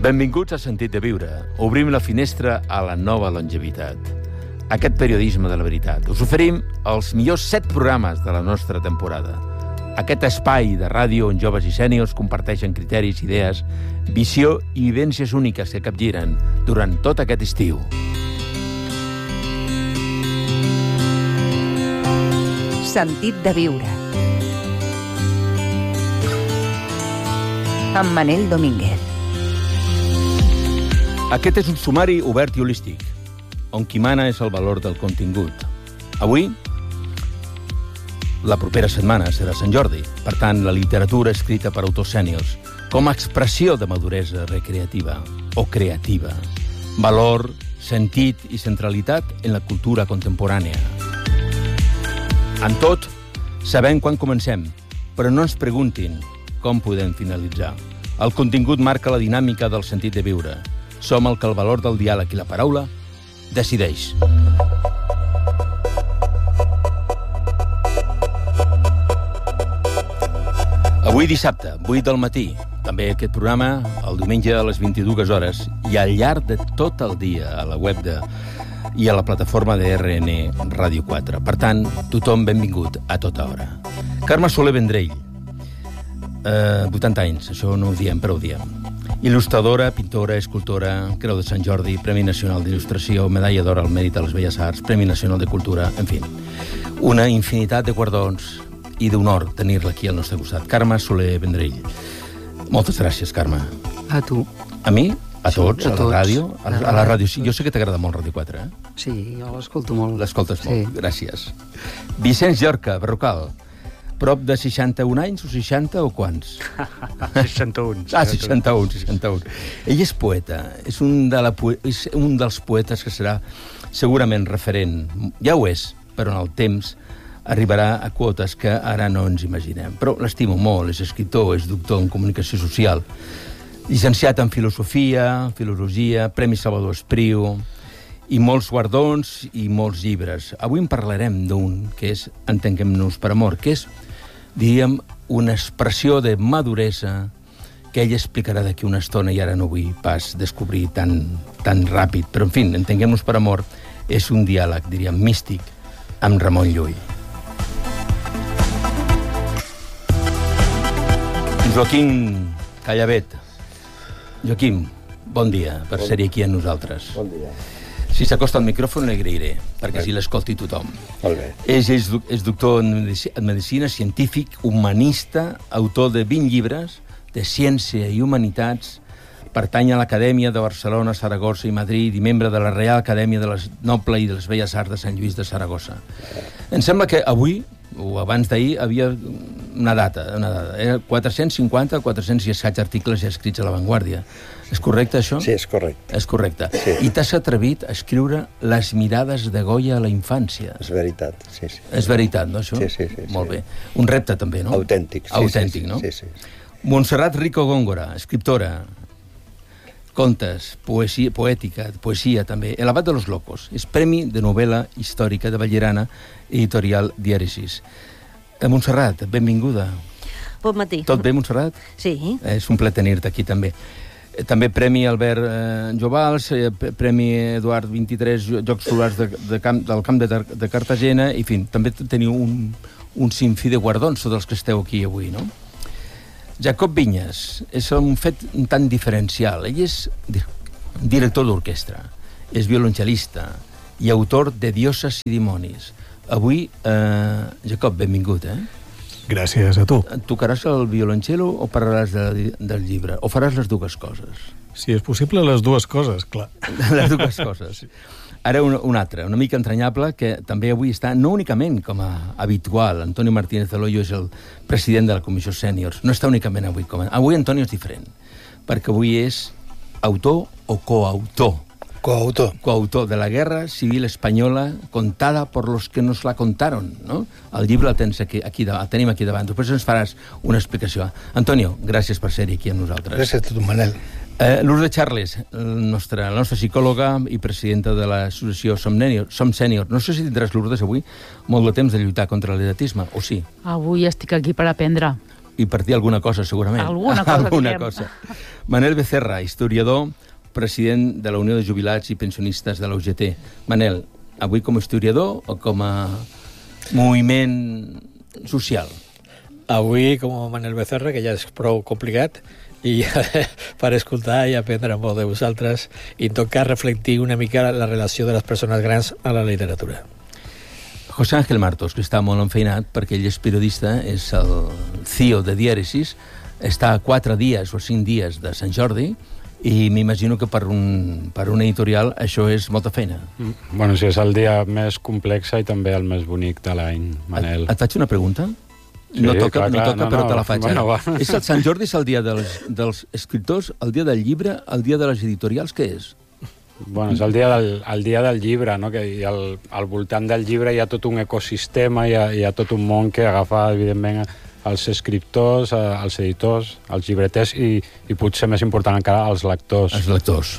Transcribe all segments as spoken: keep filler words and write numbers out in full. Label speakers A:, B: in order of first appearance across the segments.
A: Benvinguts a Sentit de Viure. Obrim la finestra a la nova longevitat. Aquest periodisme de la veritat. Us oferim els millors set programes de la nostra temporada. Aquest espai de ràdio on joves i sèniors comparteixen criteris, idees, visió i vivències úniques que capgiren durant tot aquest estiu.
B: Sentit de Viure. Amb Manel Domínguez.
A: Aquest és un sumari obert i holístic, on qui mana és el valor del contingut. Avui, la propera setmana serà Sant Jordi. Per tant, la literatura escrita per autors sèniors, com a expressió de maduresa recreativa o creativa, valor, sentit i centralitat en la cultura contemporània. En tot, sabem quan comencem, però no ens preguntin com podem finalitzar. El contingut marca la dinàmica del sentit de viure. Som el que el valor del diàleg i la paraula decideix. Avui dissabte, vuit del matí, també aquest programa, el diumenge a les vint-i-dues hores, i al llarg de tot el dia a la web de i a la plataforma de R N Ràdio quatre. Per tant, tothom benvingut a tota hora. Carme Soler Vendrell, eh, vuitanta anys, això no ho diem, però ho diem. Il·lustradora, pintora, escultora, Creu de Sant Jordi, Premi Nacional d'Il·lustració, Medalla d'Or al Mèrit a les Belles Arts, Premi Nacional de Cultura, en fi, una infinitat de guardons i d'honor tenir-la aquí al nostre costat. Carme Soler Vendrell. Moltes gràcies, Carme.
C: A tu.
A: A mi? A
C: Sí,
A: tots?
C: a
A: A la
C: tots.
A: ràdio? A la, a la ràdio, sí. Jo sé que t'agrada molt Ràdio quatre, eh?
C: Sí, jo l'escolto molt.
A: L'escoltes
C: Sí.
A: molt, gràcies. Vicenç Llorca, Berrocal. Prop de seixanta-un anys, o seixanta, o quants?
D: seixanta-un.
A: Ah, seixanta-un, seixanta-un. Ell és poeta, és un, de la poe... és un dels poetes que serà segurament referent. Ja ho és, però en el temps arribarà a quotes que ara no ens imaginem. Però l'estimo molt, és escriptor, és doctor en comunicació social, llicenciat en filosofia, filologia, Premi Salvador Espriu, i molts guardons i molts llibres. Avui en parlarem d'un que és Entenguem-nos per amor, que és, diríem, una expressió de maduresa que ell explicarà d'aquí una estona i ara no vull pas descobrir tan, tan ràpid. Però, en fi, Entenguem-nos per amor és un diàleg, diríem, místic amb Ramon Llull. Joaquim Callavet. Joaquim, bon dia per bon ser-hi aquí amb nosaltres.
E: Bon dia.
A: Si s'acosta al micròfon li agrairé, perquè així l'escolti tothom.
E: Molt bé.
A: És, és, és doctor en medicina, en medicina, científic, humanista, autor de vint llibres de ciència i humanitats, pertany a l'Acadèmia de Barcelona, Saragossa i Madrid i membre de la Real Acadèmia de les Noble i de les Belles Arts de Sant Lluís de Saragossa. Em sembla que avui, o abans d'ahir, havia una data, una data. Era quatre-cents cinquanta o quatre-cents i escaig articles ja escrits a La Vanguardia. És correcte, això?
E: Sí, és correcte.
A: És correcte.
E: Sí.
A: I t'has atrevit a escriure Les mirades de Goya a la infància.
E: És veritat, sí, sí.
A: És veritat, no, això?
E: Sí, sí, sí.
A: Molt
E: sí.
A: bé. Un repte, també, no?
E: Autèntic. Sí,
A: Autèntic,
E: sí,
A: no?
E: Sí, sí.
A: Montserrat Rico Góngora, escriptora, contes, poesia, poètica, poesia també. El abat de los locos. És Premi de Novel·la Històrica de Ballerana, editorial Diàresis. Eh, Montserrat, benvinguda.
F: Bon matí.
A: Tot bé, Montserrat?
F: Sí.
A: Eh, és un plaer tenir-te aquí, també. Eh, També Premi Albert eh, Jovals, eh, Premi Eduard vint-i-tres, Jocs Solars de, de camp, del Camp de, de Cartagena, i fin, també teniu un, un sinfí de guardons, tots els que esteu aquí avui, no? Jacob Vinyes és un fet tan diferencial. Ell és director d'orquestra, és violoncel·lista i autor de Dioses i dimonis. Avui, eh, Jacob, benvingut, eh?
D: Gràcies a tu.
A: Tocaràs el violoncel·lo o parlaràs de, del llibre? O faràs les dues coses?
D: Si és possible, les dues coses, clar.
A: Les dues coses. Ara una, una altra, una mica entranyable, que també avui està, no únicament com a habitual, Antonio Martínez de Loyo és el president de la Comissió Sèniors, no està únicament avui com a... Avui Antonio és diferent, perquè avui és autor o coautor.
E: Coautor.
A: Coautor de la Guerra Civil Espanyola contada por los que nos la contaron, no? El llibre el, tens aquí, aquí, el tenim aquí davant. Després ens faràs una explicació. Antonio, gràcies per ser aquí amb nosaltres.
E: Gràcies a tu, Manel.
A: Eh, Lourdes Charles, la nostra, la nostra psicòloga i presidenta de l'associació Som, Som Sènior. No sé si tindràs, Lourdes, avui molt de temps de lluitar contra l'edatisme, o sí?
G: Avui estic aquí per aprendre.
A: I per dir alguna cosa, segurament.
F: Alguna cosa,
A: alguna
F: diguem.
A: cosa. Manel Becerra, historiador, president de la Unió de Jubilats i Pensionistes de la U G T. Manel, avui com a historiador o com a moviment social?
E: Avui, com a Manel Becerra, que ja és prou complicat, i per escoltar i aprendre molt de vosaltres i en tot cas reflectir una mica la relació de les persones grans a la literatura.
A: José Ángel Martos, que està molt enfeinat perquè ell és periodista, és el C E O de Dièresis, està a quatre dies o cinc dies de Sant Jordi i m'imagino que per un, per un editorial això és molta feina.
G: Mm. Bueno, sí, és el dia més complex i també el més bonic de l'any, Manel.
A: Et, et faig una pregunta?
G: Sí,
A: no toca,
G: clar, clar,
A: no toca
G: no,
A: però
G: no,
A: te la faig.
G: bueno,
A: Ara. És el Sant Jordi, és el dia dels, dels escriptors, el dia del llibre, el dia de les editorials, què és?
G: Bueno, és el dia del, el dia del llibre, no? Que hi ha al, al voltant del llibre hi ha tot un ecosistema, hi ha, hi ha tot un món que agafa, evidentment, els escriptors, els editors, els llibreters i, i potser més important encara, els lectors.
A: Els lectors.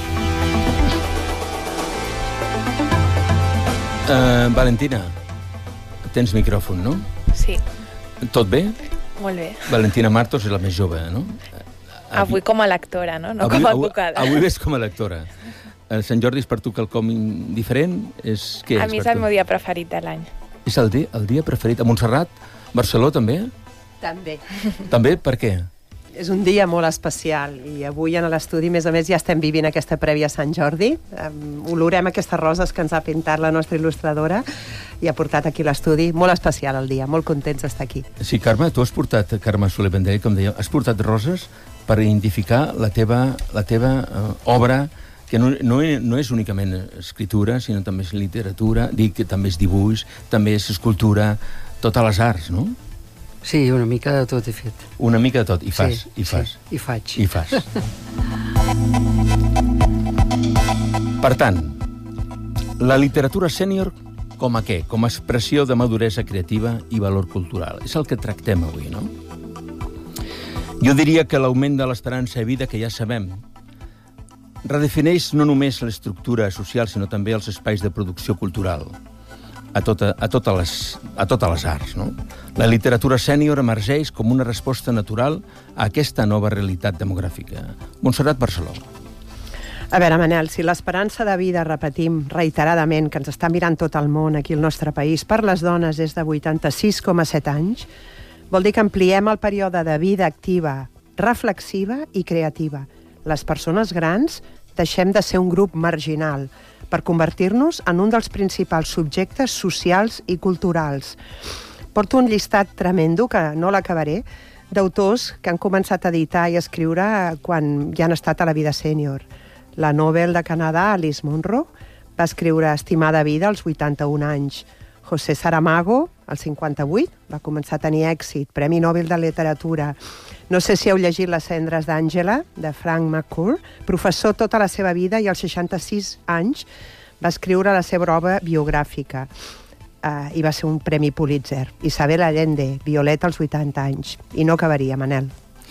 A: Uh, Valentina, tens micròfon, no?
H: Sí,
A: Tot bé?
H: molt bé.
A: Valentina Martos és la més jove, no?
H: Avui com a lectora, no? No
A: avui,
H: com a
A: avui,
H: advocada.
A: avui ves com a lectora. El Sant Jordi és per tu quelcom diferent? És, què
H: A
A: és
H: mi
A: per
H: és el
A: tu?
H: meu dia preferit de l'any.
A: És el dia, el dia preferit. A Montserrat? Barcelona també?
I: També.
A: També? Per què?
I: És un dia molt especial i avui en l'estudi, a més a més, ja estem vivint aquesta prèvia a Sant Jordi. Um, olorem aquestes roses que ens ha pintat la nostra il·lustradora i ha portat aquí a l'estudi. Molt especial el dia, molt contents d'estar aquí.
A: Sí, Carme, tu has portat, Carme Soler Vendrell, com deia, has portat roses per identificar la teva, la teva uh, obra, que no, no, no és únicament escriptura, sinó també és literatura, dic que també és dibuix, també és escultura, totes les arts, no?
C: Sí, una mica de tot he fet.
A: Una mica de tot, i fas,
C: sí,
A: i fas.
C: Sí, i faig.
A: I fas. Per tant, la literatura sènior com a què? Com a expressió de maduresa creativa i valor cultural. És el que tractem avui, no? Jo diria que l'augment de l'esperança de vida, que ja sabem, redefineix no només l'estructura social, sinó també els espais de producció cultural a, tota, a, totes, les, a totes les arts, no? La literatura sènior emergeix com una resposta natural a aquesta nova realitat demogràfica. Montserrat Barceló.
I: A veure, Manel, si l'esperança de vida, repetim reiteradament, que ens està mirant tot el món aquí al nostre país, per les dones és de vuitanta-sis coma set anys, vol dir que ampliem el període de vida activa, reflexiva i creativa. Les persones grans deixem de ser un grup marginal per convertir-nos en un dels principals subjectes socials i culturals. Porto un llistat tremendo, que no l'acabaré, d'autors que han començat a editar i a escriure quan ja han estat a la vida sènior. La Nobel de Canadà, Alice Munro, va escriure Estimada vida als vuitanta-un anys. José Saramago, als cinquanta-vuit, va començar a tenir èxit, Premi Nobel de Literatura. No sé si heu llegit Les cendres d'Àngela, de Frank McCourt, professor tota la seva vida i als seixanta-sis anys va escriure la seva obra biogràfica uh, i va ser un Premi Pulitzer. Isabel Allende, Violeta, als vuitanta anys. I no acabaria, Manel.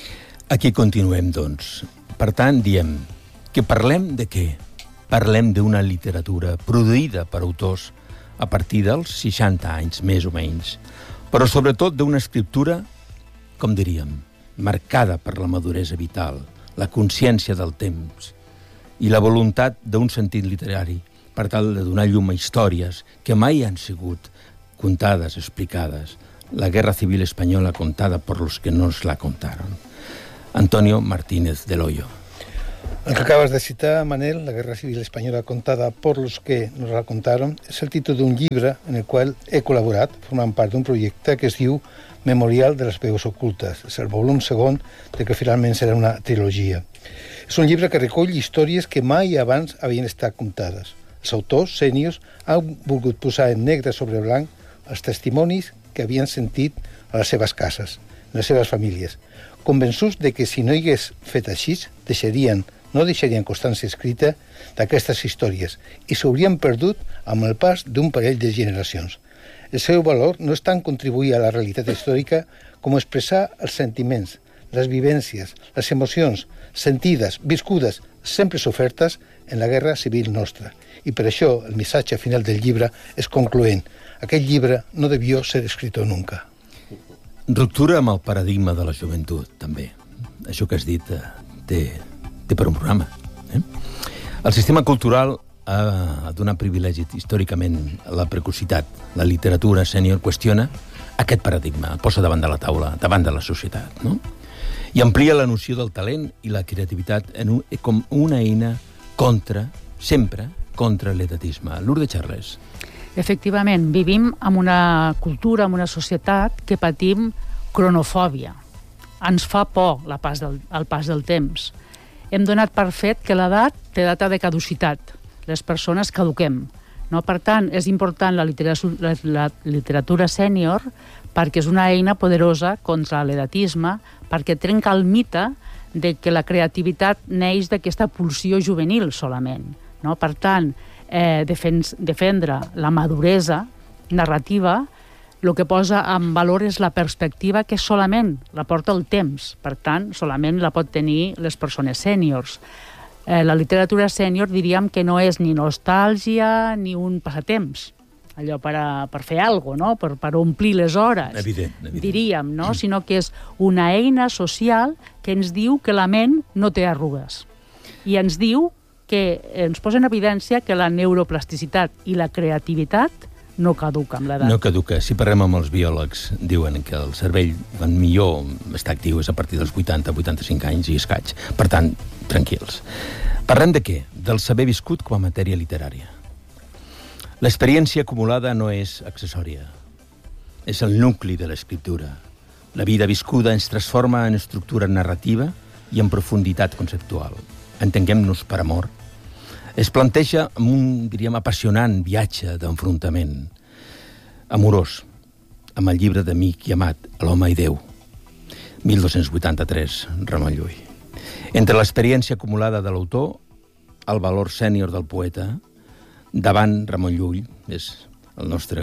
A: Aquí continuem, doncs. Per tant, diem que parlem de què? Parlem d'una literatura produïda per autors a partir dels seixanta anys, més o menys. Però sobretot d'una escriptura, com diríem, marcada per la maduresa vital, la consciència del temps i la voluntat d'un sentit literari per tal de donar llum a històries que mai han sigut contades, explicades. La Guerra Civil Espanyola contada por los que nos la contaron. Antonio Martínez del Hoyo.
J: El que acabas de citar, Manel, La Guerra Civil Espanyola contada por los que nos la contaron, és el títol d'un llibre en el qual he col·laborat, formant part d'un projecte que es diu Memorial de les veus ocultes. És el volum segon de que finalment serà una trilogia. És un llibre que recull històries que mai abans havien estat contades. Els autors sèniors han volgut posar en negre sobre blanc els testimonis que havien sentit a les seves cases, a les seves famílies, convençuts de que si no hi hagués fet així, deixarien, no deixarien constància escrita d'aquestes històries i s'haurien perdut amb el pas d'un parell de generacions. El seu valor no és tant contribuir a la realitat històrica com expressar els sentiments, les vivències, les emocions sentides, viscudes, sempre sofertes en la guerra civil nostra. I per això el missatge final del llibre és concloent. Aquest llibre no debió ser escrito nunca.
A: Ruptura amb el paradigma de la joventut, també. Això que has dit eh, té, té per un programa. Eh? El sistema cultural ha donat privilegi històricament a la precocitat. La literatura sènior qüestiona aquest paradigma, el posa davant de la taula, davant de la societat, no? I amplia la noció del talent i la creativitat en un, com una eina contra, sempre, contra l'edatisme. Lourdes Charles.
F: Efectivament, vivim en una cultura, en una societat que patim cronofòbia. Ens fa por la pas del, el pas del temps. Hem donat per fet que l'edat té data de caducitat. Les persones caduquem. No? Per tant, és important la literatura, la, la literatura sènior perquè és una eina poderosa contra l'edatisme, perquè trenca el mite de que la creativitat neix d'aquesta pulsió juvenil solament. No? Per tant, eh, defens, defendre la maduresa narrativa, el que posa en valor és la perspectiva que solament la porta el temps. Per tant, solament la pot tenir les persones sèniors. Eh, la literatura sènior diríem que no és ni nostàlgia ni un passatemps, allò per, a, per fer alguna cosa, no? per, per omplir les hores,
A: evident, evident.
F: diríem, no? Sinó que és una eina social que ens diu que la ment no té arrugues. I ens diu que ens posa en evidència que la neuroplasticitat i la creativitat no caduca amb l'edat.
A: No caduca. Si parlem amb els biòlegs, diuen que el cervell, quan millor està actiu, és a partir dels vuitanta a vuitanta-cinc anys i escaig. Per tant, tranquils. Parlem de què? Del saber viscut com a matèria literària. L'experiència acumulada no és accessòria. És el nucli de l'escriptura. La vida viscuda ens transforma en estructura narrativa i en profunditat conceptual. Entenguem-nos per amor. Es planteja amb un, diríem, apassionant viatge d'enfrontament amorós amb el llibre d'Amic i Amat, L'home i Déu, mil dos-cents vuitanta-tres, Ramon Llull. Entre l'experiència acumulada de l'autor, el valor sènior del poeta, davant Ramon Llull, és el nostre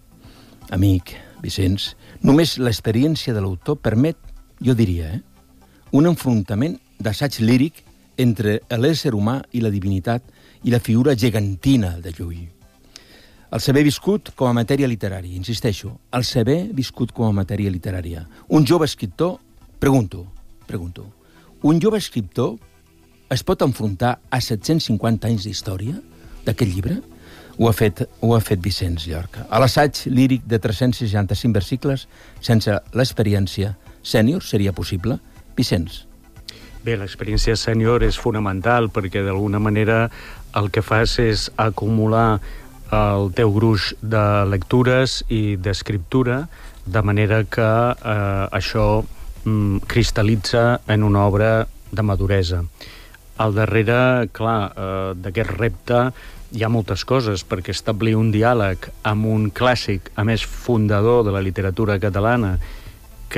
A: amic Vicenç, només l'experiència de l'autor permet, jo diria, eh, un enfrontament d'assaig líric entre l'ésser humà i la divinitat i la figura gegantina de Llull. El saber viscut com a matèria literària, insisteixo, el saber viscut com a matèria literària. Un jove escriptor, pregunto, pregunto, un jove escriptor es pot enfrontar a set-cents cinquanta anys d'història d'aquest llibre? Ho ha fet, ho ha fet Vicenç Llorca. A l'assaig líric de tres-cents seixanta-cinc versicles, sense l'experiència sènior, seria possible? Vicenç.
D: Bé, l'experiència sènior és fonamental perquè d'alguna manera el que fas és acumular el teu gruix de lectures i d'escriptura de manera que eh, això mm, cristal·litza en una obra de maduresa. Al darrere, clar, eh, d'aquest repte hi ha moltes coses, perquè establir un diàleg amb un clàssic, a més fundador de la literatura catalana, que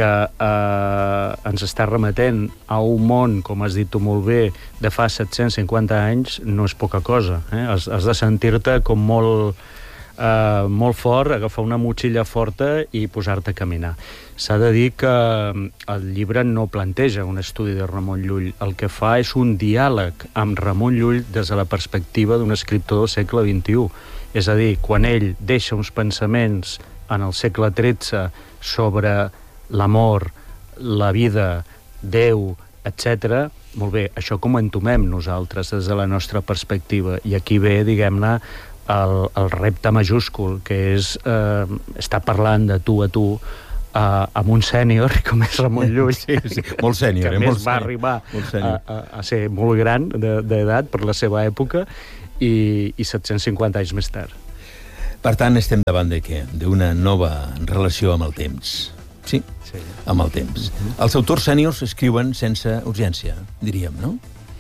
D: eh, ens està remetent a un món, com has dit tu molt bé, de fa set-cents cinquanta anys, no és poca cosa. Eh? Has, has de sentir-te com molt, eh, molt fort, agafar una motxilla forta i posar-te a caminar. S'ha de dir que el llibre no planteja un estudi de Ramon Llull. El que fa és un diàleg amb Ramon Llull des de la perspectiva d'un escriptor del segle vint-i-u. És a dir, quan ell deixa uns pensaments en el segle tretze sobre l'amor, la vida, Déu, etcètera, molt bé, això com ho entomem nosaltres des de la nostra perspectiva. I aquí ve, diguem-ne, el, el repte majúscul, que és eh, estar parlant de tu a tu eh, amb un sènior, com és Ramon Llull,
A: sí, sí, molt sènior,
D: que
A: eh,
D: més
A: molt
D: va
A: sènior,
D: arribar
A: sènior.
D: a, a, a ser molt gran d'edat per la seva època i, i set-cents cinquanta anys més tard.
A: Per tant, estem davant de què? D'una nova relació amb el temps. Sí, sí, amb el temps. Els autors sèniors escriuen sense urgència, diríem, no?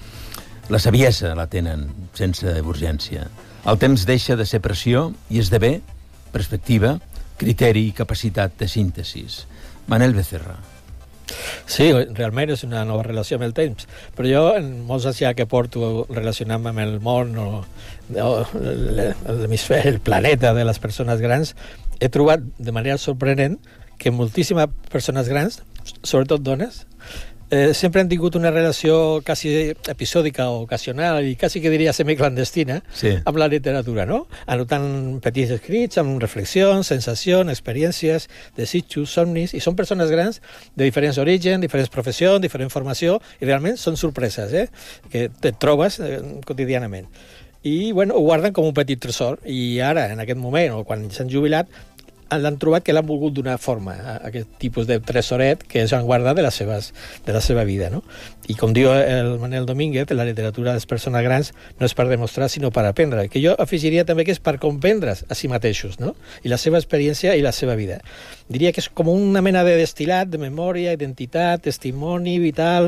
A: La saviesa la tenen sense urgència. El temps deixa de ser pressió i esdevé perspectiva, criteri i capacitat de síntesis. Manel Becerra.
E: Sí, realment és una nova relació amb el temps, però jo, en molts anys ja que porto relacionant-me amb el món o, o l'hemisferi, el planeta de les persones grans, he trobat de manera sorprenent que moltíssimes persones grans, sobretot dones, eh, sempre han tingut una relació quasi episòdica o ocasional i quasi que diria semiclandestina
A: sí.
E: amb la literatura, no? Anotant petits escrits amb reflexions, sensacions, experiències, desitjos, somnis, i són persones grans de diferents orígens, diferents professions, diferent formació, i realment són sorpreses, eh? Que te trobes eh, quotidianament. I, bueno, ho guarden com un petit tresor, i ara, en aquest moment, o quan s'han jubilat, l'han trobat que l'han volgut donar forma a aquest tipus de tresoret que ells han guardat de, les seves, de la seva vida, no? I com diu el Manel Domínguez, la literatura de les persones grans no és per demostrar, sinó per aprendre, que jo afegiria també que és per comprendre's a si mateixos, no? I la seva experiència i la seva vida. Diria que és com una mena de destil·lat de memòria, identitat, testimoni vital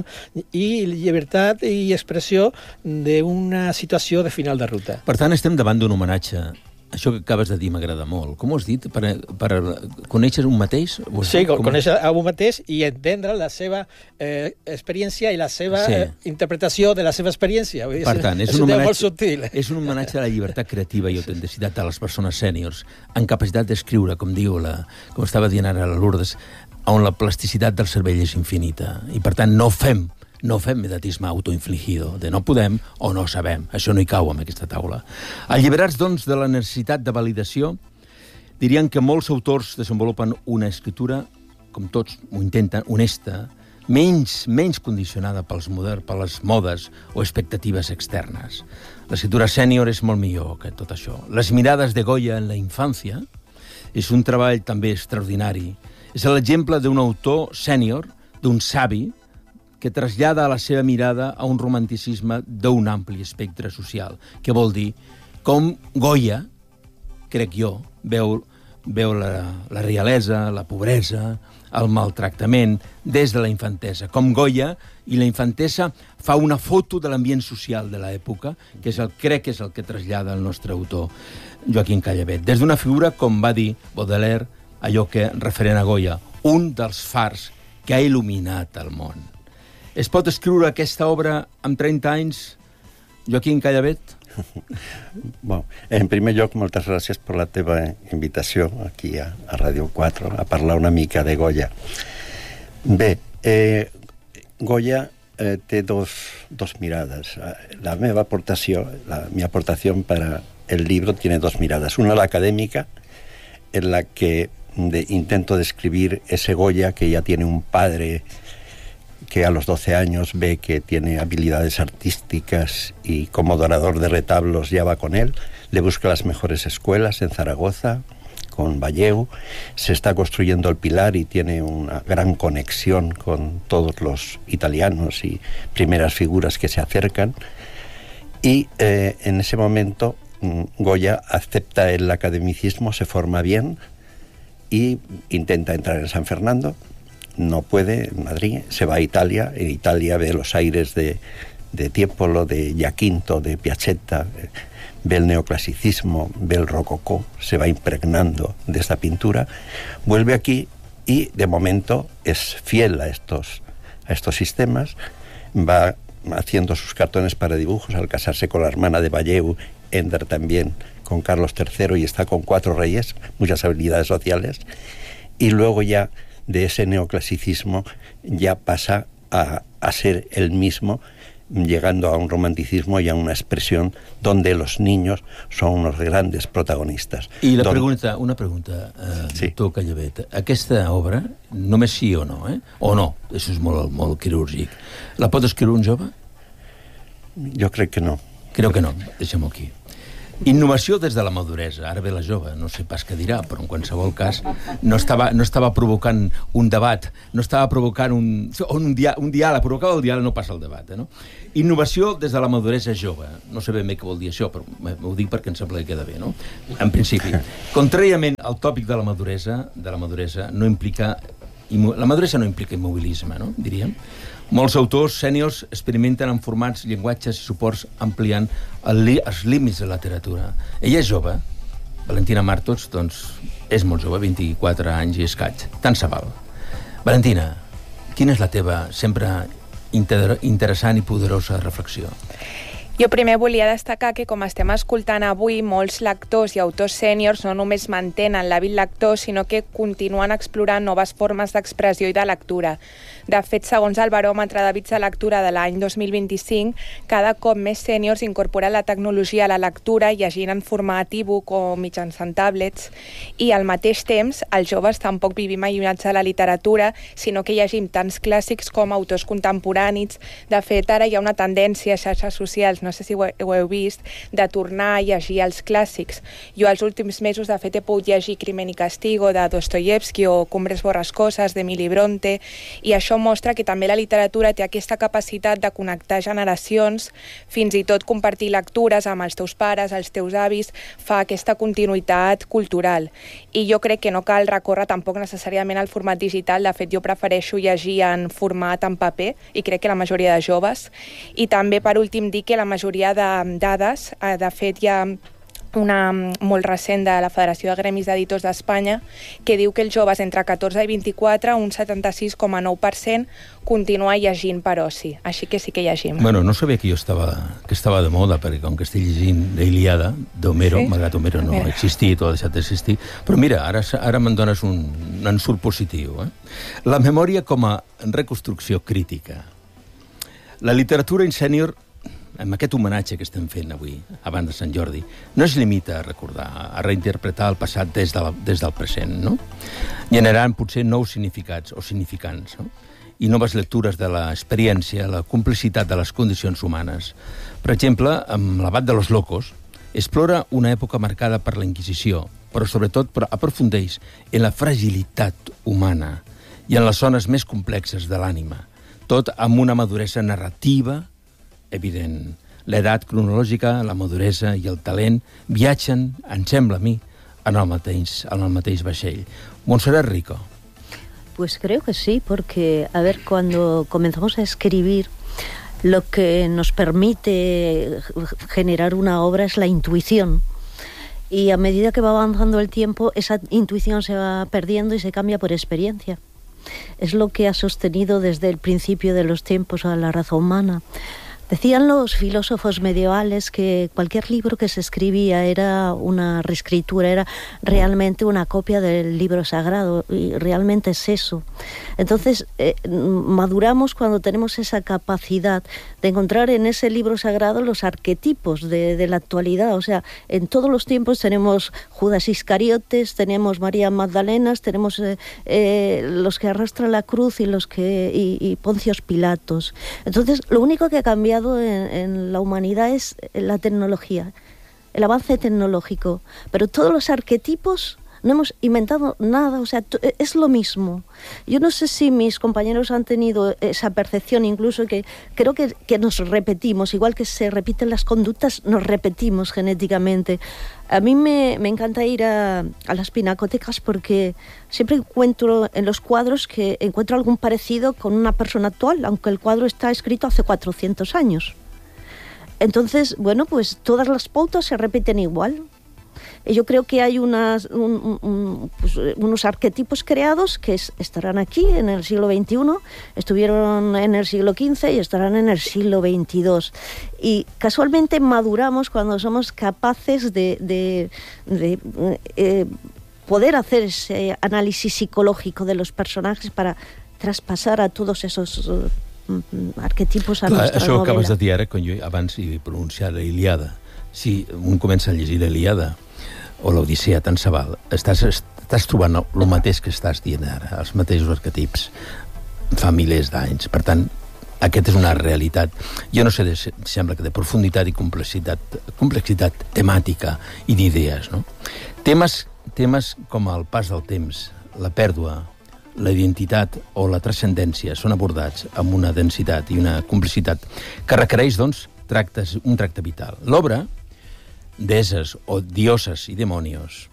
E: i llibertat i expressió d'una situació de final de ruta.
A: Per tant, estem davant d'un homenatge. Això que acabes de dir m'agrada molt. Com ho has dit? Per, per conèixer un mateix?
E: Sí,
A: com...
E: conèixer a un mateix i entendre la seva eh, experiència i la seva sí. eh, interpretació de la seva experiència. Vull dir,
A: per tant, és,
E: és
A: un
E: un
A: homenatge,
E: molt subtil.
A: És un homenatge a la llibertat creativa i autenticitat de les persones sèniors, en capacitat d'escriure, com diu la, com estava dient ara la Lourdes, on la plasticitat del cervell és infinita. I per tant, no fem no fem medatisme autoinfligido, de no podem o no sabem. Això no hi cau en aquesta taula. Alliberats, doncs, de la necessitat de validació, dirien que molts autors desenvolupen una escriptura, com tots ho intenten, honesta, menys, menys condicionada pels modern, per les modes o expectatives externes. L'escriptura sènior és molt millor que tot això. Les mirades de Goya en la infància és un treball també extraordinari. És l'exemple d'un autor sènior, d'un savi, que trasllada a la seva mirada a un romanticisme d'un ampli espectre social, que vol dir com Goya, crec jo, veu, veu la, la realesa, la pobresa, el maltractament des de la infantesa. Com Goya i la infantesa fa una foto de l'ambient social de l'època, que és el, crec que és el que trasllada el nostre autor, Joaquim Callavet. Des d'una figura, com va dir Baudelaire, allò que referent a Goya, un dels fars que ha il·luminat el món. Es pot escriure aquesta obra amb trenta anys, Joaquim Callavet?
K: Bon, en primer lloc, moltes gràcies per la teva invitació aquí a, a Ràdio quatre a parlar una mica de Goya. Bé, eh, Goya eh, té dos, dos mirades. La meva aportació, la, mi aportación para el libro tiene dos miradas. Una, la académica, en la que de, intento describir ese Goya que ya tiene un padre que a los doce años ve que tiene habilidades artísticas y como dorador de retablos ya va con él, le busca las mejores escuelas en Zaragoza, con Valleu, se está construyendo el Pilar y tiene una gran conexión con todos los italianos y primeras figuras que se acercan, y eh, en ese momento Goya acepta el academicismo, se forma bien y intenta entrar en San Fernando. No puede, en Madrid, se va a Italia, en Italia ve los aires de, de Tiepolo, de Giacinto, de Piazzetta, ve el neoclasicismo, ve el rococó, se va impregnando de esta pintura, vuelve aquí y de momento es fiel a estos, a estos sistemas, va haciendo sus cartones para dibujos, al casarse con la hermana de Valleu, Ender también con Carlos tercero y está con cuatro reyes, muchas habilidades sociales, y luego ya de ese neoclasicismo ya pasa a, a ser el mismo, llegando a un romanticismo y a una expresión donde los niños son unos grandes protagonistas.
A: I la
K: Don...
A: pregunta, una pregunta, eh,
K: sí.
A: doctor Callavet. Aquesta obra, només sí o no, eh? O no, això és molt, molt quirúrgic. La pot escriure un jove?
K: Jo crec que no.
A: Crec que no, deixem-ho aquí. Innovació des de la maduresa. Ara ve la jove, no sé pas què dirà, però en qualsevol cas no estava, no estava provocant un debat, no estava provocant un, un, dia, un diàleg, provocava el diàleg, no passa el debat. Eh, no? Innovació des de la maduresa jove. No sé ben bé què vol dir això, però ho dic perquè em sembla que queda bé, no? En principi. Contràriament al tòpic de la maduresa, de la maduresa no implica... La maduresa no implica immobilisme, no? Diríem. Molts autors sèniors experimenten en formats, llenguatges i suports ampliant el li, els límits de la literatura. Ella és jove, Valentina Martos, doncs, és molt jove, vint-i-quatre anys i escaig. Tant se val. Valentina, quina és la teva sempre inter interessant i poderosa reflexió?
H: Jo primer volia destacar que, com estem escoltant avui, molts lectors i autors sèniors no només mantenen l'hàbit lector, sinó que continuen explorant noves formes d'expressió i de lectura. De fet, segons el baròmetre d'hàbits de lectura de l'any dos mil vint-i-cinc, cada cop més sèniors incorporen la tecnologia a la lectura, llegint en format e-book o mitjançant tablets, i al mateix temps, els joves tampoc vivim allunyats de la literatura, sinó que llegim tants clàssics com autors contemporanis. De fet, ara hi ha una tendència a xarxes socials, no sé si ho heu vist, de tornar a llegir els clàssics. Jo els últims mesos, de fet, he pogut llegir Crimen i Castigo de Dostoyevsky o Cumbres borrascoses d'Emily Bronte, i això mostra que també la literatura té aquesta capacitat de connectar generacions, fins i tot compartir lectures amb els teus pares, els teus avis, fa aquesta continuïtat cultural. I jo crec que no cal recórrer tampoc necessàriament al format digital. De fet, jo prefereixo llegir en format en paper, i crec que la majoria de joves. I també, per últim, dir que la majoria de dades, de fet, hi ha una molt recent de la Federació de Gremis d'Editors d'Espanya, que diu que els joves entre catorze i vint-i-quatre, un setanta-sis coma nou per cent, continua llegint per oci. Així que sí que llegim.
A: Bueno, no sabia que jo estava, que estava de moda, perquè com que estic llegint l'Iliada d'Homero, sí? Malgrat Homero no ha existit o ha deixat d'existir, però mira, ara, ara me'n dones un, un ensurt positiu. Eh? La memòria com a reconstrucció crítica. La literatura en sènior, amb aquest homenatge que estem fent avui, abans de Sant Jordi, no es limita a recordar, a reinterpretar el passat des, de la, des del present, no? Generant potser nous significats o significants, no? I noves lectures de l'experiència, la complicitat de les condicions humanes. Per exemple, amb l'Abat de los Locos, explora una època marcada per la Inquisició, però sobretot aprofundeix en la fragilitat humana i en les zones més complexes de l'ànima, tot amb una maduresa narrativa evident. L'edat cronològica, la maduresa i el talent viatgen, em sembla a mi, en el mateix, en el mateix vaixell. Montserrat Rico.
L: Pues creo que sí, porque, a ver, cuando comenzamos a escribir, lo que nos permite generar una obra es la intuición. Y a medida que va avanzando el tiempo, esa intuición se va perdiendo y se cambia por experiencia. Es lo que ha sostenido desde el principio de los tiempos a la raza humana. Decían los filósofos medievales que cualquier libro que se escribía era una reescritura, era realmente una copia del libro sagrado, y realmente es eso. Entonces, eh, maduramos cuando tenemos esa capacidad de encontrar en ese libro sagrado los arquetipos de, de la actualidad. O sea, en todos los tiempos tenemos Judas Iscariotes, tenemos María Magdalenas, tenemos eh, eh, los que arrastran la cruz y los que y, y Poncios Pilatos. Entonces, lo único que ha cambiado En, en la humanidad es la tecnología, el avance tecnológico, pero todos los arquetipos no hemos inventado nada, o sea, es lo mismo. Yo no sé si mis compañeros han tenido esa percepción, incluso que creo que, que nos repetimos, igual que se repiten las conductas, nos repetimos genéticamente. A mí me, me encanta ir a, a las pinacotecas porque siempre encuentro en los cuadros que encuentro algún parecido con una persona actual, aunque el cuadro está escrito hace cuatrocientos años. Entonces, bueno, pues todas las pautas se repiten igual. Yo creo que hay unas, un, un, pues, unos arquetipos creados que es, estarán aquí en el siglo veintiuno, estuvieron en el siglo quince y estarán en el siglo veintidós. Y casualmente maduramos cuando somos capaces de, de, de eh, poder hacer ese análisis psicológico de los personajes para traspasar a todos esos uh, arquetipos a Clar, nuestra
A: això
L: novela.
A: Això acabes de dir ara, quan jo abans he pronunciat la Ilíada. Si un comença a llegir la Ilíada o l'Odissea tant se val, estàs, estàs trobant el mateix que estàs dient ara, els mateixos arquetips fa milers d'anys. Per tant, aquesta és una realitat. Jo no sé, de, sembla que de profunditat i complexitat, complexitat temàtica i d'idees, no? Temes, temes com el pas del temps, la pèrdua, la identitat o la transcendència són abordats amb una densitat i una complicitat que requereix, doncs, tractes, un tracte vital. L'obra, Deses o Dioses i Demonios,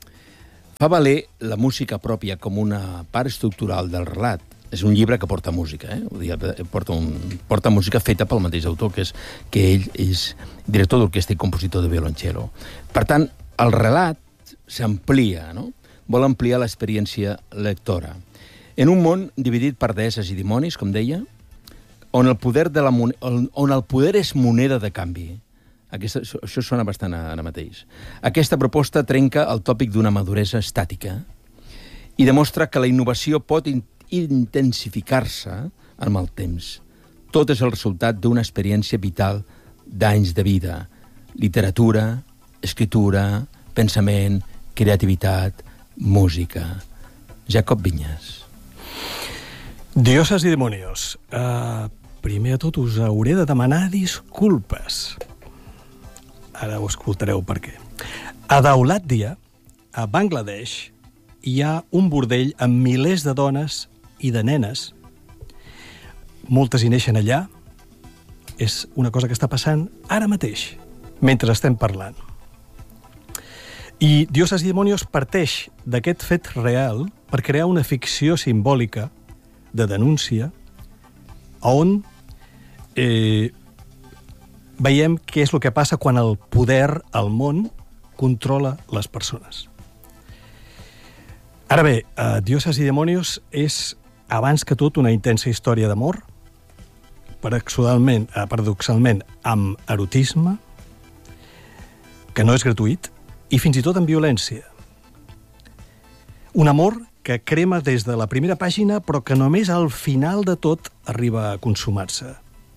A: fa valer la música pròpia com una part estructural del relat. És un llibre que porta música, eh? Vull dir, porta, un, porta música feta pel mateix autor, que, és, que ell és director d'orquestra i compositor de violoncello. Per tant, el relat s'amplia, no? Vol ampliar l'experiència lectora. En un món dividit per deesses i dimonis, com deia, on el poder, de la mon... on el poder és moneda de canvi. Aquesta, això sona bastant ara mateix. Aquesta proposta trenca el tòpic d'una maduresa estàtica i demostra que la innovació pot in intensificar-se amb el temps. Tot és el resultat d'una experiència vital d'anys de vida. Literatura, escritura, pensament, creativitat, música. Jacob Vinyes.
M: Dioses i demonios. Uh, primer de tot us hauré de demanar disculpes. Ara ho escoltareu per què. A Daulatdia, a Bangladesh, hi ha un bordell amb milers de dones i de nenes. Moltes hi neixen allà. És una cosa que està passant ara mateix, mentre estem parlant. I Dioses i demonios parteix d'aquest fet real per crear una ficció simbòlica de denúncia on eh, veiem què és el que passa quan el poder al món controla les persones. Ara bé, eh, Dioses i demonios és, abans que tot, una intensa història d'amor, paradoxalment, eh, paradoxalment amb erotisme, que no és gratuït, i fins i tot amb violència. Un amor que crema des de la primera pàgina, però que només al final de tot arriba a consumar-se.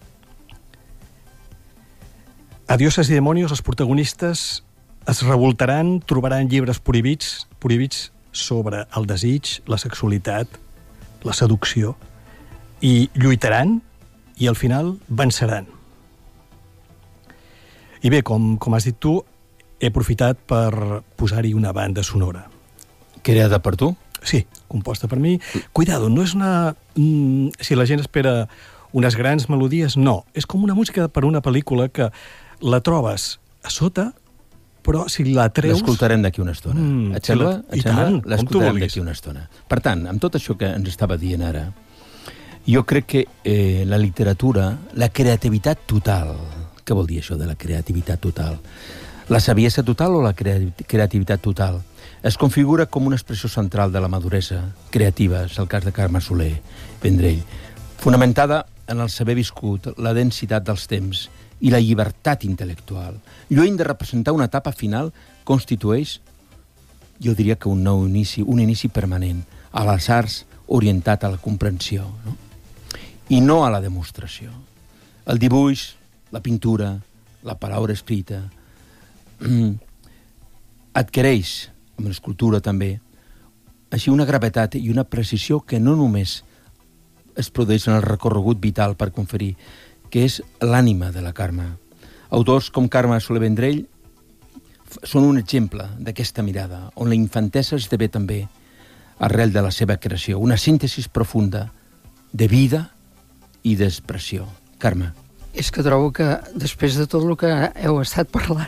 M: A Dioses i demonios, els protagonistes es revoltaran, trobaran llibres prohibits, prohibits sobre el desig, la sexualitat, la seducció, i lluitaran i al final venceran. I bé, com, com has dit tu, he aprofitat per posar-hi una banda sonora.
A: Creada per tu?
M: Sí, composta per mi. Cuidado, no és una... Mm, si la gent espera unes grans melodies, no. És com una música per una pel·lícula que la trobes a sota, però si la treus...
A: L'escoltarem d'aquí una estona. Mm, Et sembla?
M: Si la... I tant,
A: l'escoltarem d'aquí una estona. Per tant, amb tot això que ens estava dient ara, jo crec que eh, la literatura, la creativitat total... Què vol dir això de la creativitat total? La saviesa total o la creativitat total es configura com una expressió central de la maduresa creativa, és el cas de Carme Soler Vendrell, fonamentada en el saber viscut, la densitat dels temps i la llibertat intel·lectual. Lluny de representar una etapa final, constitueix, jo diria que un nou inici, un inici permanent, a les arts orientat a la comprensió, no? I no a la demostració. El dibuix, la pintura, la paraula escrita, adquireix, amb l'escultura també, així una gravetat i una precisió que no només es produeix en el recorregut vital per conferir, que és l'ànima de la Carme. Autors com Carme Soler Vendrell són un exemple d'aquesta mirada, on la infantesa esdevé també arrel de la seva creació, una síntesi profunda de vida i d'expressió. Carme.
C: És que trobo que, després de tot el que heu estat parlant,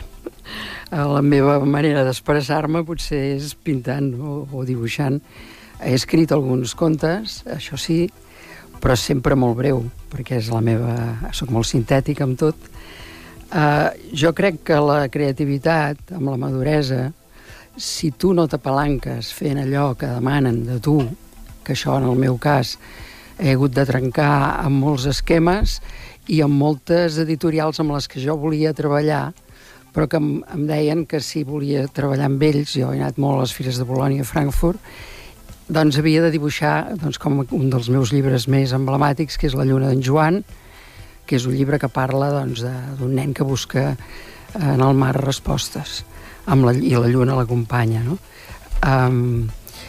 C: la meva manera d'expressar-me potser és pintant o, o dibuixant. He escrit alguns contes, això sí, però sempre molt breu, perquè és la meva... soc molt sintètic amb tot. Uh, jo crec que la creativitat, amb la maduresa, si tu no t'apalanques fent allò que demanen de tu, que això en el meu cas he hagut de trencar amb molts esquemes i amb moltes editorials amb les que jo volia treballar, però que em, em deien que si volia treballar amb ells, jo he anat molt a les fires de Bolònia i Frankfurt, doncs havia de dibuixar doncs, com un dels meus llibres més emblemàtics, que és La lluna d'en Joan, que és un llibre que parla doncs, d'un nen que busca en el mar respostes, amb la, i la lluna l'acompanya. No? Um,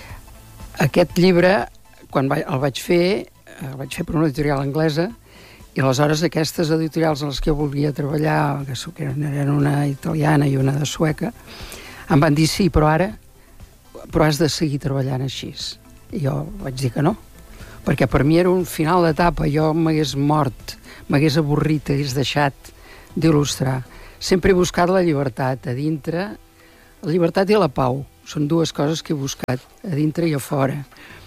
C: aquest llibre, quan va, el vaig fer, el vaig fer per una editorial anglesa, i aleshores aquestes editorials en les que jo volia treballar, que eren una italiana i una de sueca, em van dir sí, però ara però has de seguir treballant així. I jo vaig dir que no, perquè per mi era un final d'etapa, jo m'hagués mort, m'hagués avorrit, hagués deixat d'il·lustrar. Sempre he buscat la llibertat a dintre, la llibertat i la pau, són dues coses que he buscat a dintre i a fora.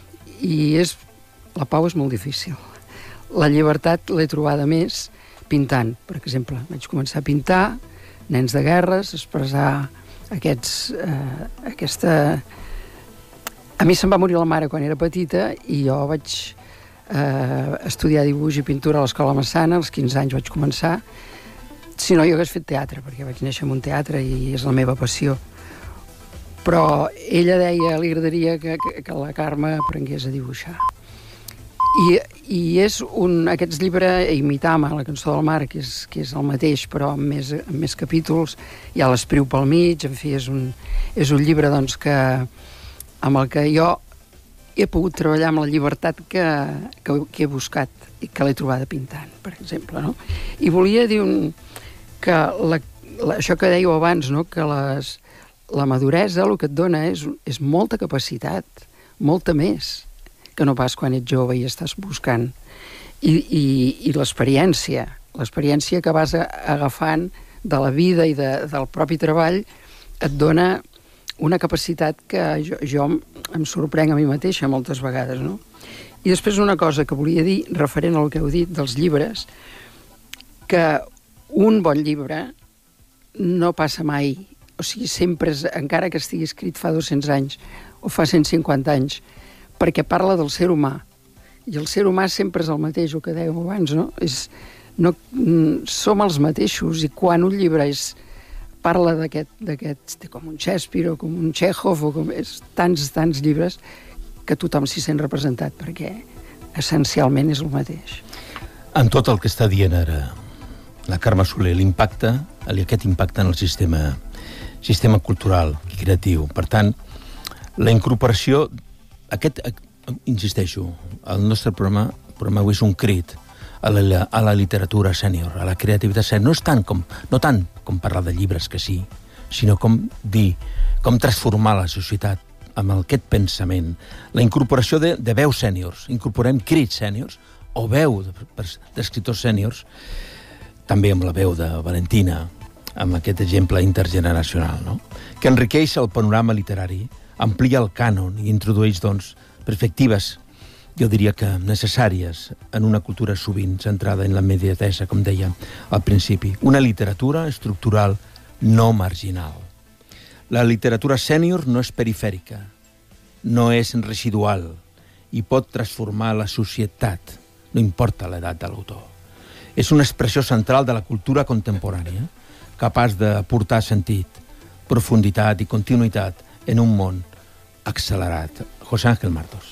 C: I és, la pau és molt difícil. La llibertat l'he trobada més pintant, per exemple. Vaig començar a pintar nens de guerres, expressar aquests, eh, aquesta... A mi se'm va morir la mare quan era petita i jo vaig eh, estudiar dibuix i pintura a l'Escola Massana, als quinze anys vaig començar. Si no, jo hagués fet teatre, perquè vaig néixer en un teatre i és la meva passió. Però ella deia, li agradaria que, que, que la Carme aprengués a dibuixar. I, i és un, aquests llibres, Imitama, la cançó del mar, que és, que és el mateix, però amb més, amb més capítols, hi ha l'Espriu pel mig, en fi, és un, és un llibre doncs, que, amb el que jo he pogut treballar amb la llibertat que, que, que he buscat i que l'he trobada pintant, per exemple. No? I volia dir un, que la, la, això que dèieu abans, no? Que les, la maduresa el que et dona és, és molta capacitat, molta més, que no pas quan ets jove i estàs buscant. I, i, i l'experiència, l'experiència que vas agafant de la vida i de, del propi treball et dona una capacitat que jo, jo em sorprenc a mi mateixa moltes vegades, no? I després una cosa que volia dir, referent al que heu dit dels llibres, que un bon llibre no passa mai, o sigui, sempre, és, encara que estigui escrit fa dos-cents anys o fa cent cinquanta anys, perquè parla del ser humà. I el ser humà sempre és el mateix, el que dèiem abans, no? És, no som els mateixos, i quan un llibre és, parla d'aquest, com un Shakespeare o com un Chekhov, o com és, tants, tants llibres, que tothom s'hi sent representat, perquè essencialment és el mateix.
A: En tot el que està dient ara la Carme Soler, l'impacte, aquest impacte en el sistema, sistema cultural i creatiu. Per tant, la incorporació, aquest, insisteixo, el nostre programa, programa avui és un crit a la, a la literatura sènior, a la creativitat sènior. No és tant com, no tant com parlar de llibres, que sí, sinó com dir, com transformar la societat amb aquest pensament. La incorporació de, de veus sèniors. Incorporem crits sèniors o veu d'escriptors sèniors, també amb la veu de Valentina, amb aquest exemple intergeneracional, no? Que enriqueix el panorama literari, amplia el cànon i introdueix, doncs, perspectives, jo diria que necessàries en una cultura sovint centrada en la immediatesa, com deia al principi. Una literatura estructural no marginal. La literatura sènior no és perifèrica, no és residual i pot transformar la societat, no importa l'edat de l'autor. És una expressió central de la cultura contemporània, capaç d'aportar sentit, profunditat i continuïtat en un món accelerat. José Ángel Martos.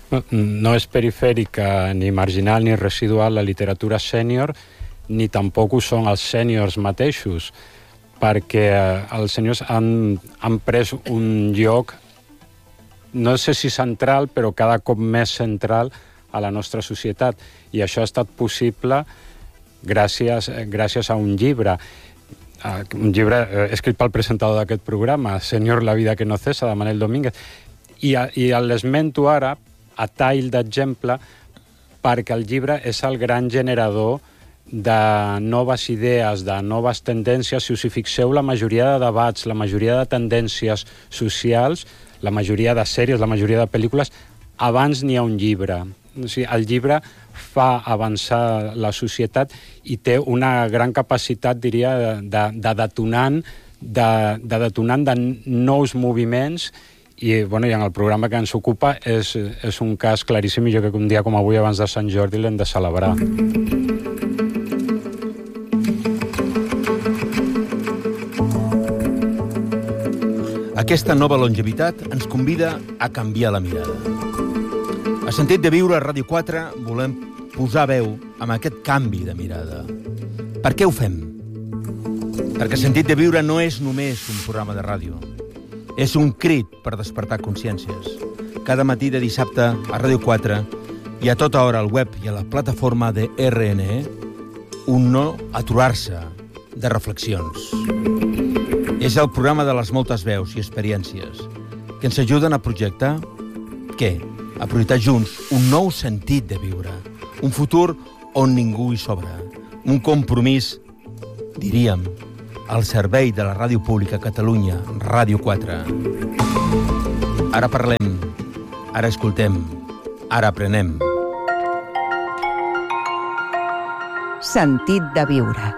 G: No és perifèrica ni marginal ni residual la literatura sènior, ni tampoc ho són els sèniors mateixos, perquè els senyors han, han pres un lloc, no sé si central, però cada cop més central a la nostra societat. I això ha estat possible gràcies, gràcies a un llibre, un llibre escrit pel presentador d'aquest programa, Señor, la vida que no cesa, de Manel Domínguez. I, i l'esmento ara, a tall d'exemple, perquè el llibre és el gran generador de noves idees, de noves tendències. Si us hi fixeu, la majoria de debats, la majoria de tendències socials, la majoria de sèries, la majoria de pel·lícules, abans n'hi ha un llibre. O sigui, el llibre fa avançar la societat i té una gran capacitat, diria, de, de detonant, de, de detonant de nous moviments. I, bueno, i en el programa que ens ocupa és, és un cas claríssim, i jo crec que un dia com avui, abans de Sant Jordi, l'hem de celebrar.
A: Aquesta nova longevitat ens convida a canviar la mirada. A Sentit de Viure a Ràdio quatre volem posar veu amb aquest canvi de mirada. Per què ho fem? Perquè Sentit de Viure no és només un programa de ràdio. És un crit per despertar consciències. Cada matí de dissabte a Ràdio quatre i a tota hora al web i a la plataforma de R N E, un no aturar-se de reflexions. És el programa de les moltes veus i experiències que ens ajuden a projectar, què? A projectar junts un nou sentit de viure, un futur on ningú hi sobra, un compromís, diríem, al servei de la ràdio pública Catalunya, Ràdio quatre. Ara parlem, ara escoltem, ara aprenem.
B: Sentit de viure.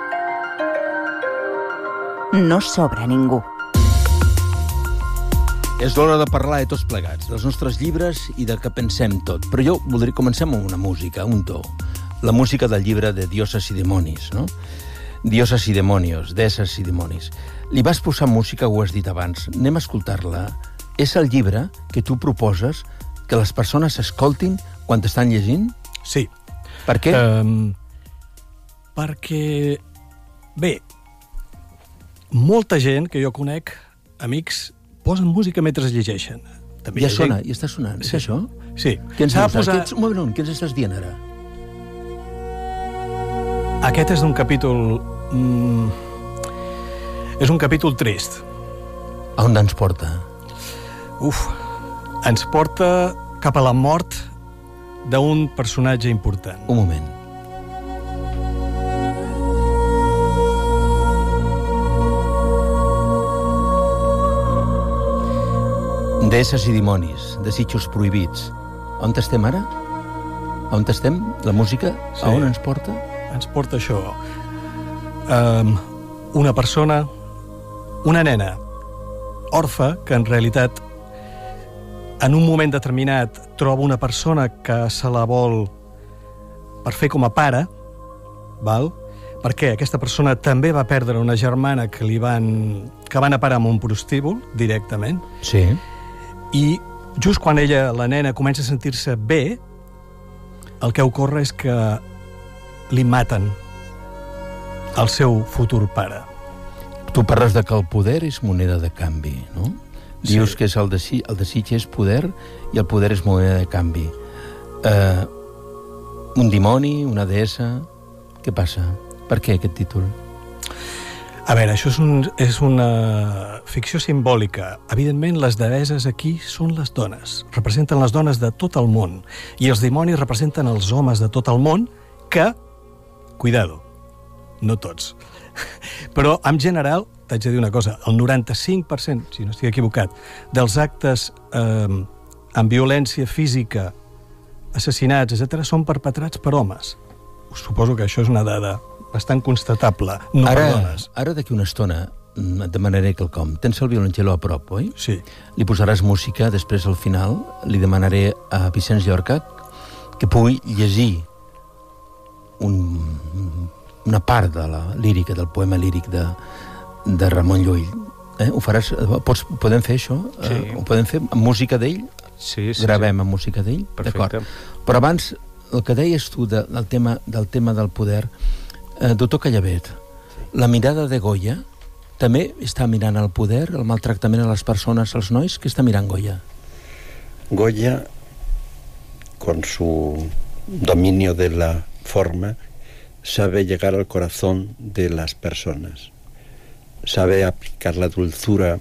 B: No sobra ningú.
A: És l'hora de parlar de tots plegats, dels nostres llibres i del que pensem tot. Però jo voldria començar amb una música, un to. La música del llibre de Dioses i Demonis, no? Dioses i Demonios, Deses i Demonis. Li vas posar música, ho has dit abans. Anem a escoltar-la. És el llibre que tu proposes que les persones escoltin quan t'estan llegint?
M: Sí.
A: Per què?
M: Um, perquè, bé, molta gent que jo conec, amics, posen música mentre llegeixen. També
A: ja
M: gent...
A: sona, ja està sonant. És
M: sí.
A: això?
M: Sí.
A: Què ens dius?
M: Posar...
A: Ets... Un moment, què ens estàs dient ara?
M: Aquest és un capítol... Mm, és un capítol trist.
A: A on ens porta?
M: Uf, ens porta cap a la mort d'un personatge important.
A: Un moment. Deesses i dimonis, desitjos prohibits. On estem ara? On estem? La música? Sí. A on ens porta?
M: Ens porta això. Um, una persona, una nena, orfa, que en realitat en un moment determinat troba una persona que se la vol per fer com a pare, val? Perquè aquesta persona també va perdre una germana que li van, que van a parar amb un prostíbul directament.
A: Sí.
M: I just quan ella, la nena, comença a sentir-se bé, el que ocorre és que li maten el seu futur pare.
A: Tu parles de que el poder és moneda de canvi, no?
M: Sí.
A: Dius que és el, desig, el desig és poder i el poder és moneda de canvi. Uh, un dimoni, una deessa... Què passa? Per què aquest títol?
M: A veure, això és, un, és una ficció simbòlica. Evidentment, les deesses aquí són les dones. Representen les dones de tot el món. I els dimonis representen els homes de tot el món que, cuidado, no tots. Però, en general, t'haig de dir una cosa, el noranta-cinc per cent, si no estic equivocat, dels actes eh, amb violència física, assassinats, etcètera, són perpetrats per homes. Suposo que això és una dada bastant constatable, no
A: ara,
M: per dones.
A: Ara, d'aquí una estona, et demanaré quelcom. Tens el violoncel·lo a prop, oi?
M: Sí.
A: Li posaràs música, després al final li demanaré a Vicenç Llorca que pugui llegir un, una part de la lírica, del poema líric de, de Ramon Llull. Eh? Ho faràs? Pots, podem fer això?
D: Sí.
A: Eh, ho podem fer amb música d'ell?
D: Sí, sí.
A: Gravem
D: sí.
A: amb música d'ell?
D: Perfecte.
A: Però abans, el que deies tu de, del, tema, del tema del poder, eh, doctor Callavet, sí. La mirada de Goya també està mirant el poder, el maltractament a les persones, als nois? Què està mirant Goya?
K: Goya, con su dominio de la forma, sabe llegar al corazón de las personas. Sabe aplicar la dulzura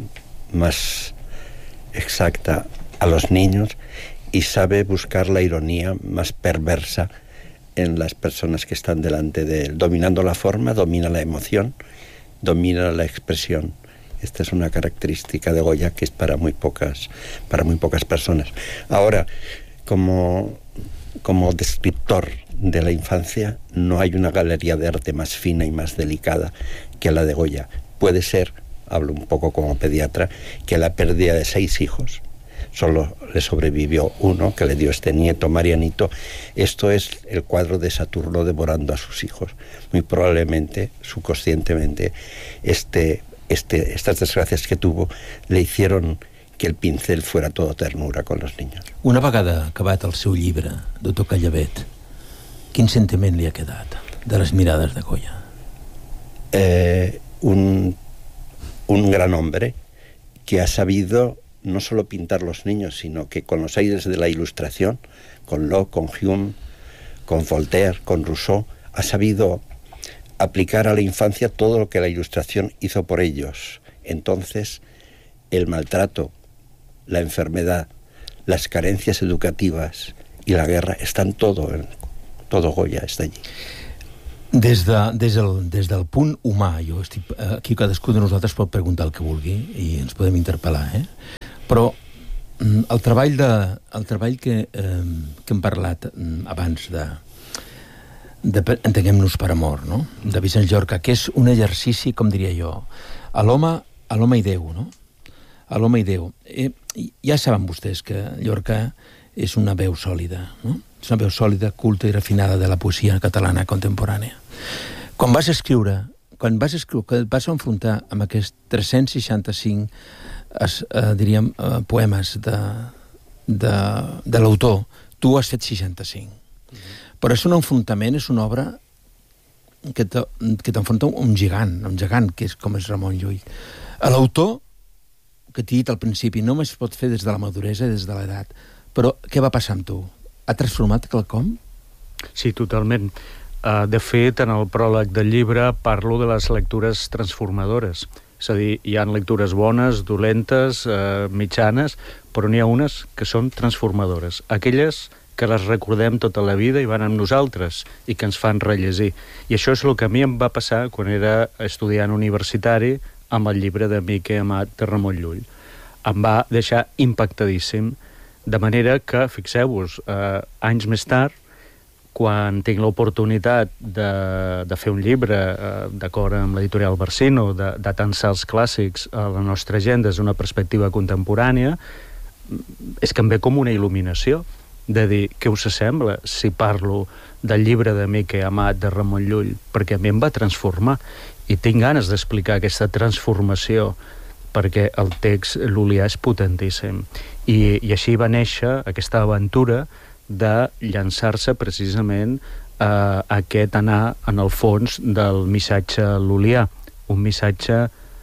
K: más exacta a los niños y sabe buscar la ironía más perversa en las personas que están delante de él. Dominando la forma, domina la emoción, domina la expresión. Esta es una característica de Goya que es para muy pocas, para muy pocas personas. Ahora, como, como descriptor de la infancia, no hay una galería de arte más fina y más delicada que la de Goya. Puede ser, hablo un poco como pediatra, que la pérdida de seis hijos, solo le sobrevivió uno, que le dio este nieto, Marianito. Esto es el cuadro de Saturno devorando a sus hijos. Muy probablemente, subconscientemente, este, este, estas desgracias que tuvo le hicieron que el pincel fuera todo ternura con los niños.
A: Una vegada acabat el seu llibre, doctor Callavet, quin sentiment li ha quedat de les mirades de Goya?
K: Eh, un, un gran hombre que ha sabido no solo pintar los niños, sino que con los aires de la ilustración, con Locke, con Hume, con Voltaire, con Rousseau, ha sabido aplicar a la infancia todo lo que la ilustración hizo por ellos. Entonces, el maltrato, la enfermedad, las carencias educativas y la guerra están todo, en, todo Goya està allí.
A: Des, de, des, del, des del punt humà, jo estic, aquí cadascú de nosaltres pot preguntar el que vulgui i ens podem interpel·lar, eh? Però el treball, de, el treball que, eh, que hem parlat abans de, de Entenguem-nos per amor, no? De Vicenç Llorca, que és un exercici, com diria jo, a l'home a l'home i Déu, no? a l'home i Déu. Eh, ja saben vostès que Llorca és una veu sòlida, no? És una veu sòlida, culta i refinada de la poesia catalana contemporània. Quan vas escriure, quan vas escriure, que et vas enfrontar amb aquests tres-cents seixanta-cinc es, eh, diríem, eh, poemes de, de, de l'autor, tu has fet seixanta-cinc. Mm-hmm. Però és un enfrontament, és una obra que t'enfronta un gegant, un gegant, que és com és Ramon Llull. L'autor, que t'he dit al principi, només es pot fer des de la maduresa i des de l'edat. Però què va passar amb tu? Ha transformat quelcom?
D: Sí, totalment. Uh, de fet, en el pròleg del llibre parlo de les lectures transformadores. És a dir, hi ha lectures bones, dolentes, uh, mitjanes, però n'hi ha unes que són transformadores. Aquelles que les recordem tota la vida i van amb nosaltres i que ens fan rellegir. I això és el que a mi em va passar quan era estudiant universitari amb el llibre de Miquel Amat de Ramon Llull. Em va deixar impactadíssim, de manera que, fixeu-vos, eh, anys més tard, quan tinc l'oportunitat de, de fer un llibre eh, d'acord amb l'editorial Barsino, de, de tensar els clàssics a la nostra agenda des d'una perspectiva contemporània, és que em ve com una il·luminació de dir, què us sembla si parlo del llibre de Miquel Amat de Ramon Llull, perquè a mi em va transformar i tinc ganes d'explicar aquesta transformació perquè el text lul·lià és potentíssim. I, i així va néixer aquesta aventura de llançar-se precisament a aquest anar en el fons del missatge lul·lià, un missatge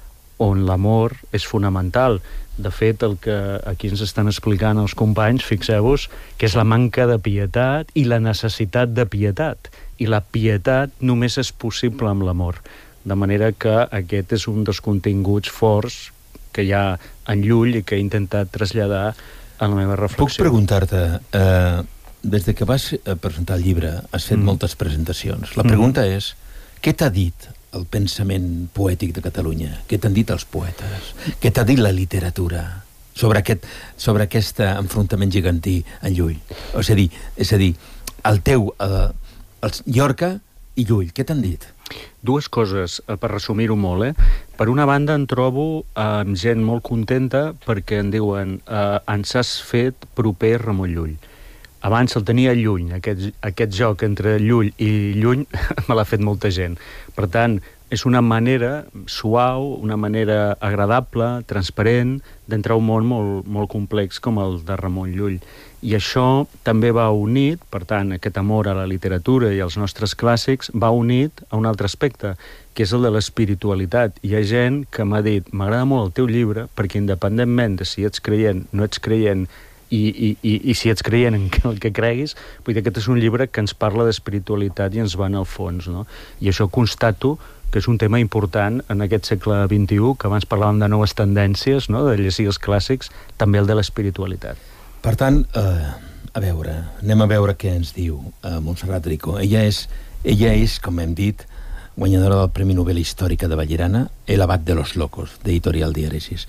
D: on l'amor és fonamental. De fet, el que aquí ens estan explicant els companys, fixeu-vos, que és la manca de pietat i la necessitat de pietat. I la pietat només és possible amb l'amor. De manera que aquest és un dels continguts forts que hi ha en Llull i que he intentat traslladar a la meva reflexió.
A: Puc preguntar-te, eh, des de que vas presentar el llibre, has fet mm. moltes presentacions. La pregunta mm. és, què t'ha dit el pensament poètic de Catalunya? Què t'han dit els poetes? Què t'ha dit la literatura sobre aquest, sobre aquest enfrontament gegantí en Llull? És a dir, és a dir el teu, el, el Llorca i Llull, què t'han dit?
D: Dues coses, per resumir-ho molt, eh? Per una banda, em trobo amb eh, gent molt contenta perquè em diuen eh, ens has fet proper Ramon Llull. Abans el tenia lluny, aquest, aquest joc entre Llull i Lluny me l'ha fet molta gent. Per tant, és una manera suau, una manera agradable, transparent, d'entrar a un món molt, molt complex com el de Ramon Llull. I això també va unit, per tant, aquest amor a la literatura i als nostres clàssics, va unit a un altre aspecte, que és el de l'espiritualitat. Hi ha gent que m'ha dit, m'agrada molt el teu llibre, perquè independentment de si ets creient, no ets creient, i, i, i, i si ets creient en el que creguis, vull dir que aquest és un llibre que ens parla d'espiritualitat i ens va en el fons, no? I això constato que és un tema important en aquest segle vint-i-u, que abans parlàvem de noves tendències, no?, de llegir els clàssics, també el de l'espiritualitat.
A: Per tant, eh, a veure, anem a veure què ens diu eh, Montserrat Rico. Ella és, ella és, com hem dit, guanyadora del Premi Nobel Històrica de Vallirana, El abat de los locos, d'Editorial Dièresis.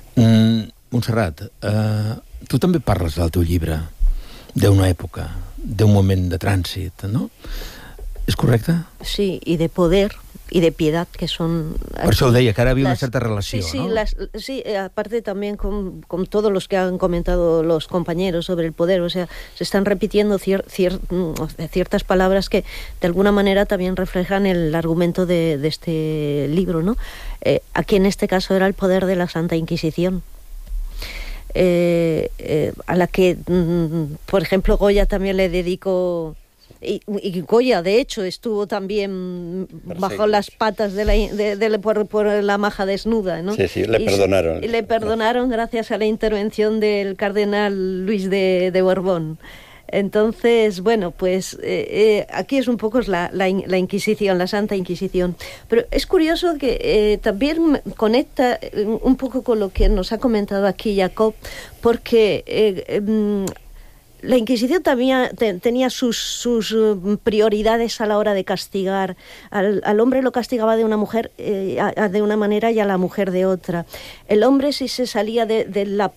A: Mm, Montserrat, eh, tu també parles del teu llibre d'una època, d'un moment de trànsit, no? És correcte?
L: Sí, i de poder y de piedad, que son...
A: Por eso de ella, que ahora había las, una cierta relación,
L: sí, sí,
A: ¿no?
L: Las, sí, aparte también con, con todos los que han comentado los compañeros sobre el poder, o sea, se están repitiendo cier, cier, ciertas palabras que de alguna manera también reflejan el argumento de, de este libro, ¿no? Eh, aquí en este caso era el poder de la Santa Inquisición. Eh, eh, a la que, mm, por ejemplo, Goya también le dedicó... Y, y Goya, de hecho, estuvo también Perfecto. bajo las patas de la, de, de, de, por, por la maja desnuda, ¿no?
K: Sí, sí, le
L: y,
K: perdonaron.
L: Y le perdonaron gracias a la intervención del cardenal Luis de, de Borbón. Entonces, bueno, pues eh, eh, aquí es un poco la, la, la Inquisición, la Santa Inquisición. Pero es curioso que eh, también conecta un poco con lo que nos ha comentado aquí Jacob, porque... Eh, eh, la Inquisición también te, tenía sus, sus prioridades a la hora de castigar. Al, al hombre lo castigaba de una mujer eh, a, a de una manera y a la mujer de otra. El hombre, si se salía de, de la